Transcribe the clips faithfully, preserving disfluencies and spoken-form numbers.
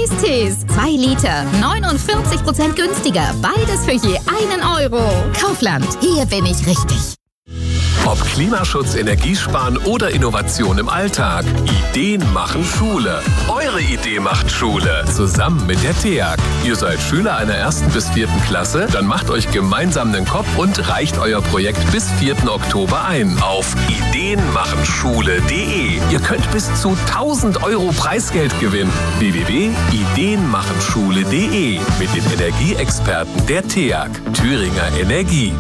Eistees. zwei Liter, neunundvierzig Prozent günstiger. Beides für je einen Euro. Kaufland, hier bin ich richtig. Ob Klimaschutz, Energiesparen oder Innovation im Alltag. Ideen machen Schule. Eure Idee macht Schule. Zusammen mit der T E A G. Ihr seid Schüler einer ersten bis vierten Klasse? Dann macht euch gemeinsam den Kopf und reicht euer Projekt bis vierten Oktober ein. Auf ideenmachenschule punkt de. Ihr könnt bis zu tausend Euro Preisgeld gewinnen. w w w punkt ideenmachenschule punkt de. Mit den Energieexperten der T E A G. Thüringer Energie.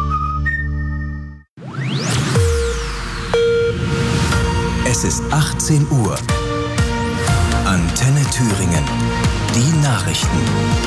Es ist achtzehn Uhr. Antenne Thüringen. Die Nachrichten.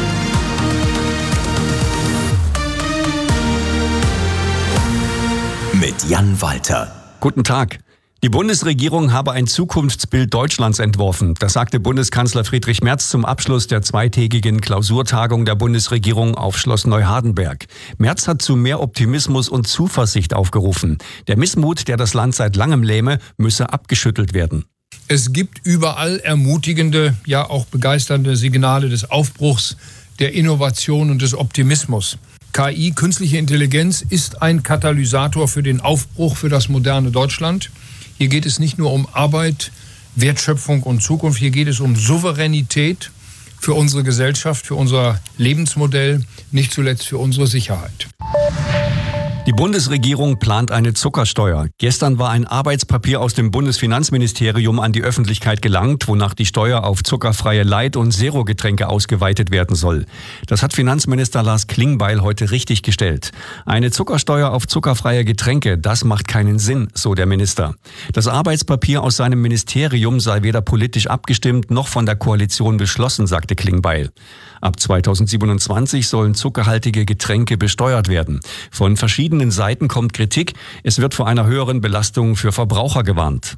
Mit Jan Walter. Guten Tag. Die Bundesregierung habe ein Zukunftsbild Deutschlands entworfen. Das sagte Bundeskanzler Friedrich Merz zum Abschluss der zweitägigen Klausurtagung der Bundesregierung auf Schloss Neuhardenberg. Merz hat zu mehr Optimismus und Zuversicht aufgerufen. Der Missmut, der das Land seit langem lähme, müsse abgeschüttelt werden. Es gibt überall ermutigende, ja auch begeisternde Signale des Aufbruchs, der Innovation und des Optimismus. K I, künstliche Intelligenz, ist ein Katalysator für den Aufbruch für das moderne Deutschland. Hier geht es nicht nur um Arbeit, Wertschöpfung und Zukunft, hier geht es um Souveränität für unsere Gesellschaft, für unser Lebensmodell, nicht zuletzt für unsere Sicherheit. Die Bundesregierung plant eine Zuckersteuer. Gestern war ein Arbeitspapier aus dem Bundesfinanzministerium an die Öffentlichkeit gelangt, wonach die Steuer auf zuckerfreie Light- und Zero-Getränke ausgeweitet werden soll. Das hat Finanzminister Lars Klingbeil heute richtiggestellt. Eine Zuckersteuer auf zuckerfreie Getränke, das macht keinen Sinn, so der Minister. Das Arbeitspapier aus seinem Ministerium sei weder politisch abgestimmt noch von der Koalition beschlossen, sagte Klingbeil. Ab zweitausendsiebenundzwanzig sollen zuckerhaltige Getränke besteuert werden. Von verschiedenen Seiten kommt Kritik. Es wird vor einer höheren Belastung für Verbraucher gewarnt.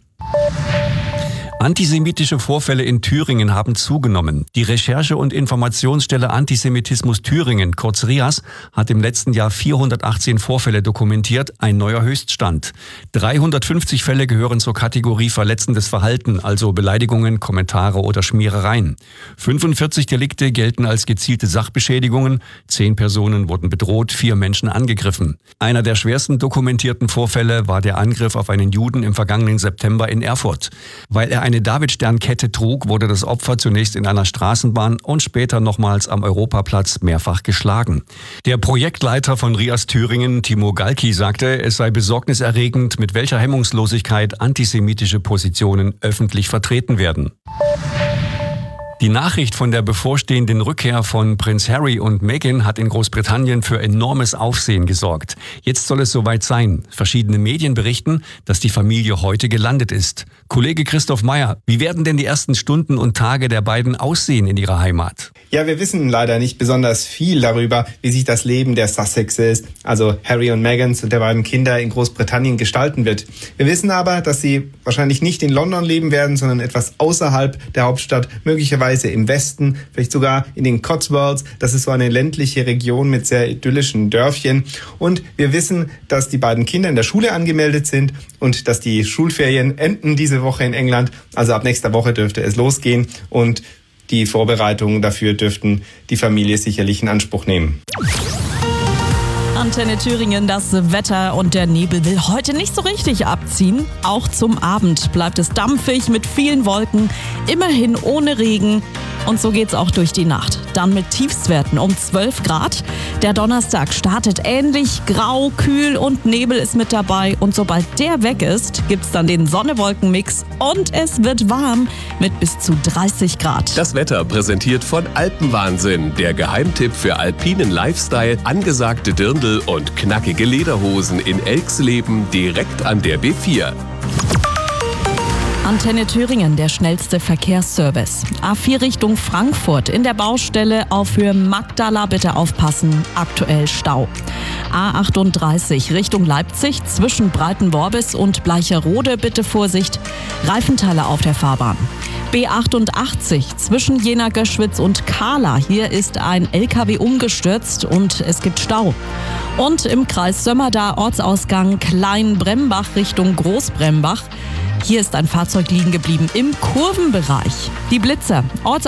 Antisemitische Vorfälle in Thüringen haben zugenommen. Die Recherche- und Informationsstelle Antisemitismus Thüringen, kurz R I A S, hat im letzten Jahr vierhundertachtzehn Vorfälle dokumentiert, ein neuer Höchststand. dreihundertfünfzig Fälle gehören zur Kategorie verletzendes Verhalten, also Beleidigungen, Kommentare oder Schmierereien. fünfundvierzig Delikte gelten als gezielte Sachbeschädigungen, zehn Personen wurden bedroht, vier Menschen angegriffen. Einer der schwersten dokumentierten Vorfälle war der Angriff auf einen Juden im vergangenen September in Erfurt. Weil er eine Davidsternkette trug, wurde das Opfer zunächst in einer Straßenbahn und später nochmals am Europaplatz mehrfach geschlagen. Der Projektleiter von R I A S Thüringen, Timo Galki, sagte, es sei besorgniserregend, mit welcher Hemmungslosigkeit antisemitische Positionen öffentlich vertreten werden. Die Nachricht von der bevorstehenden Rückkehr von Prinz Harry und Meghan hat in Großbritannien für enormes Aufsehen gesorgt. Jetzt soll es soweit sein. Verschiedene Medien berichten, dass die Familie heute gelandet ist. Kollege Christoph Meyer, wie werden denn die ersten Stunden und Tage der beiden aussehen in ihrer Heimat? Ja, wir wissen leider nicht besonders viel darüber, wie sich das Leben der Sussexes, also Harry und Meghans und der beiden Kinder in Großbritannien gestalten wird. Wir wissen aber, dass sie wahrscheinlich nicht in London leben werden, sondern etwas außerhalb der Hauptstadt, möglicherweise im Westen, vielleicht sogar in den Cotswolds. Das ist so eine ländliche Region mit sehr idyllischen Dörfchen. Und wir wissen, dass die beiden Kinder in der Schule angemeldet sind und dass die Schulferien enden diese Woche in England. Also ab nächster Woche dürfte es losgehen und die Vorbereitungen dafür dürften die Familie sicherlich in Anspruch nehmen. Antenne Thüringen, das Wetter und der Nebel will heute nicht so richtig abziehen. Auch zum Abend bleibt es dampfig mit vielen Wolken, immerhin ohne Regen. Und so geht's auch durch die Nacht. Dann mit Tiefstwerten um zwölf Grad. Der Donnerstag startet ähnlich, grau, kühl und Nebel ist mit dabei. Und sobald der weg ist, gibt's dann den Sonne-Wolken-Mix und es wird warm mit bis zu dreißig Grad. Das Wetter präsentiert von Alpenwahnsinn, der Geheimtipp für alpinen Lifestyle, angesagte Dirndl und knackige Lederhosen in Elxleben direkt an der B vier. Antenne Thüringen, der schnellste Verkehrsservice. A vier Richtung Frankfurt in der Baustelle auf Höhe Magdala bitte aufpassen, aktuell Stau. A achtunddreißig Richtung Leipzig zwischen Breitenworbis und Bleicherode bitte Vorsicht, Reifenteile auf der Fahrbahn. B achtundachtzig zwischen Jena-Göschwitz und Kahla. Hier ist ein L K W umgestürzt und es gibt Stau. Und im Kreis Sömmerda Ortsausgang Kleinbrembach Richtung Großbrembach. Hier ist ein Fahrzeug liegen geblieben im Kurvenbereich. Die Blitzer.